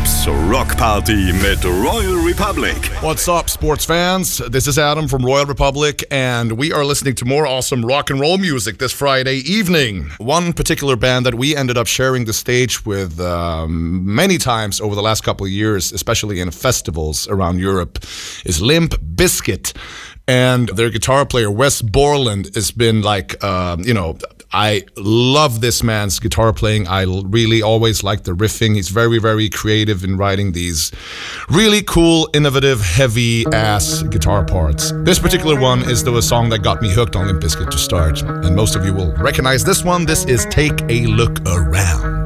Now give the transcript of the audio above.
Tops Rock Party mit Royal Republic. What's up, sports fans? This is Adam from Royal Republic, and we are listening to more awesome rock and roll music this Friday evening. One particular band that we ended up sharing the stage with many times over the last couple of years, especially in festivals around Europe, is Limp Bizkit. And their guitar player, Wes Borland, has been like, I love this man's guitar playing. I really always like the riffing. He's very, very creative in writing these really cool, innovative, heavy-ass guitar parts. This particular one is the song that got me hooked on Limp Bizkit to start. And most of you will recognize this one. This is Take a Look Around.